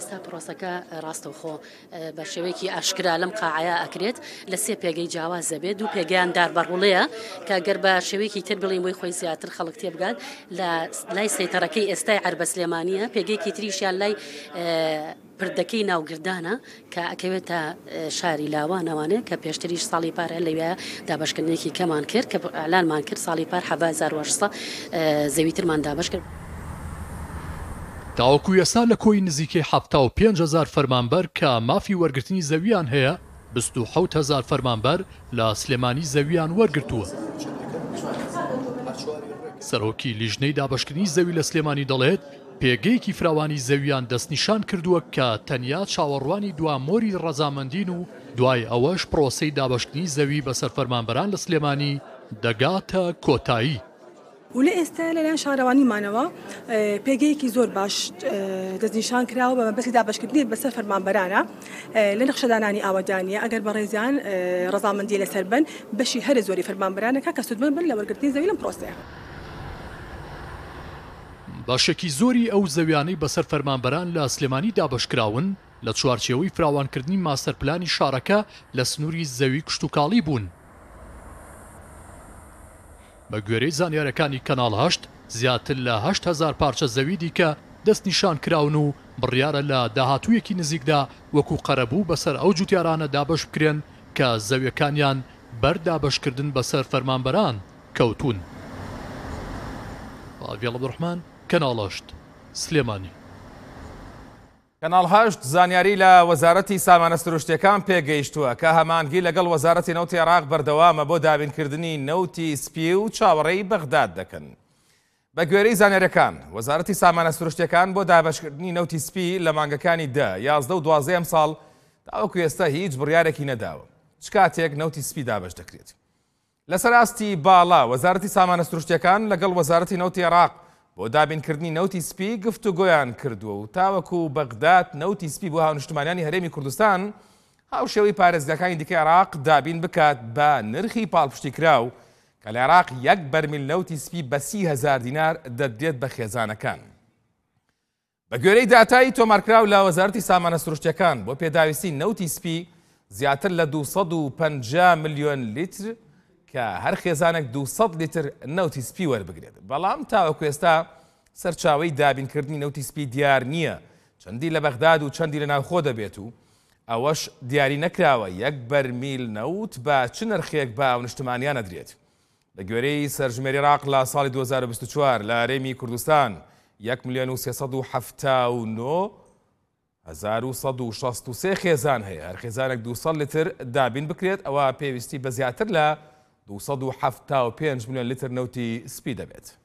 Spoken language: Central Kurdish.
ئێستا پرۆسەکە ڕاستەوخۆ بە شێوەیەکی ئاشکرا لەم قاعەیە ئەکرێت لە سێ پێگەی جیاواز دەبێت دوو پێگەیان داربەڕوڵەیە کە گەر بە شێوەیەکی تر بڵین بۆی خۆی زیاتر خەڵک تێبگات لە لای سەیتەڕەکەی ئێستای عەربە سلێمانیە پێگەیەکی تریشیان لای پردەکەی ناوگردانە کە ئەکەوێتە شاری لاوانەوانێ کە پێشتریش ساڵی پارە لەوێ دابشکردنێکی کەمان کرد کە ئەلانمان کرد ساڵی پار 1800 زەویترمان دابش کرد. تاوەکو ئێستا لە کۆی نزیکەی 75,000 فەرمانبەر کە مافی وەرگرتنی زەویان هەیە 27,000 فەرمانبەر لە سلێمانی زەویان وەرگرتووە. سەرۆکی لیژنەی دابشکردنی زەوی لە سلێمانی دەڵێت پێگەیەکی فراوانی زەویان دەستنیشان کردووە کە تەنیا چاوەڕوانی دوامۆری ڕەزامەندین و دوای ئەوەش پرۆسەی دابشکردنی زەوی بەسەر فەرمانبەران لە سلێمانی دەگاتە کۆتایی. و لە ئێستا لەلایەن شارەوانیمانەوە پێگەیەکی زۆر باش دەستنیشان کراوە بە مەبەستی دابشکردنی بەسەر فەرمانبەرانە لە نەخشەدانانی ئاوەدانیە ئەگەر بە ڕێزیان ڕەزامەندی لەسەر بن بەشی هەرە زۆری فەرمانبەرانەکە کە سودمەند بن لە وەرگرتنی زەوی لەم پرۆسەیە. باشێکی زۆری ئەو زەویانەی بەسەر فەرمانبەران لە سلێمانی دابشکراون لە چوارچێوەی فراوانکردنی ماستەرپلانی شارەکە لە سنووری زەوی کشتوکاڵی بوون. بە گوێرەی زانیارەکانی کەناڵ 8 زیاتر لە 8,000 پارچە زەوی دیکە دەست نیشان کراون و بڕیارە لە داهاتوویەکی نزیکدا وەکو قەرەبوو بەسەر ئەو جوتیارانە دابش بکرێن کە زەویەکانیان بەر دابشکردن بەسەر فەرمانبەران کەوتون. ئاڤیڵ عەبدوڕحمان کەناڵ 8 سلێمانی. کەناڵ 8 زانیاری لە وەزارەتی سامانە سروشتیەکان پێگەیشتووە کە هەمانگی لەگەڵ وەزارەتی نەوتی عێراق بەردەوامە بۆ دابینکردنی نەوتی سپی و چاوەڕێی بەغداد دەکەن. بە گوێرەی زانیاریەکان وەزارەتی سامانە سروشتیەکان بۆ دابشکردنی نەوتی سپی لە مانگەکانی 10، 11 و 12 ئەم ساڵ تاوەکو ئێستا هیچ بڕیارێکی نەداوە چ کاتێک نەوتی سپی دابش دەکرێت. لەسەر ئاستی باڵا وەزارەتی سامانە سروشتیەکان لەگەڵ وەزارەتی نەوتی عێراق بۆ دابینکردنی نەوتی سپی گفتوگۆیان کردووە و تاوەکو بەغداد نەوتی سپی بۆ هاونیشتمانیانی هەرێمی کوردستان هاوشێوەی پارێزگاکانی دیکەی عێراق دابین بکات بە نرخی پاڵپشتی کراو کە لە عێراق 1 بەرمیل نەوتی سپی بە 30,000 دینار دەدرێت بە خێزانەکان. بە گوێرەی داتایی تۆمارکراو لە وەزارەتی سامانە سروشتیەکان بۆ پێداویستی نەوتی سپی زیاتر لە 250 ملیۆن لیتر کە هەر خێزانێک 200 لیتر نەوتی سپی وەربگرێت. بەڵام تاوەکو ئێستا سەرچاوەی دابینکردنی نەوتی سپی دیار نییە چەندی لە بەغداد و چەندی لە ناوخۆ دەبێت و ئەوەش دیاری نەکراوە 1 بەرمیل نەوت بە چ نرخێک بە ئاونیشتمانیان ئەدرێت. لە گوێرەی سەرژمێری عێراق لە ساڵی 2024 لە هەرێمی کوردستان 1,379,163 خێزان هەیە. هەر خێزانێک 200 لیتر دابین بکرێت ئەوە پێویستی بە زیاتر لە 275 ملیۆن لیتر نەوتی سپی دەبێت.